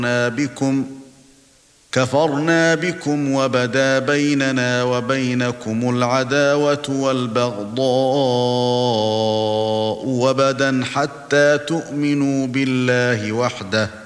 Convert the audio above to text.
كفرنا بكم وبدا بيننا وبينكم العداوة والبغضاء وبدا حتى تؤمنوا بالله وحده